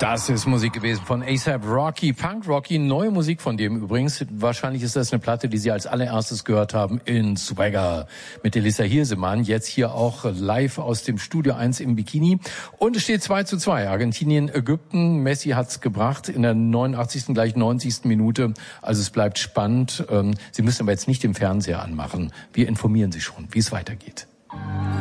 Das ist Musik gewesen von A$AP Rocky, Punk Rocky, neue Musik von dem übrigens. Wahrscheinlich ist das eine Platte, die Sie als allererstes gehört haben in Swagger mit Elissa Hirsemann. Jetzt hier auch live aus dem Studio 1 im Bikini. Und es steht 2:2. Argentinien, Ägypten. Messi hat's gebracht in der 89. gleich 90. Minute. Also es bleibt spannend. Sie müssen aber jetzt nicht den Fernseher anmachen. Wir informieren Sie schon, wie es weitergeht.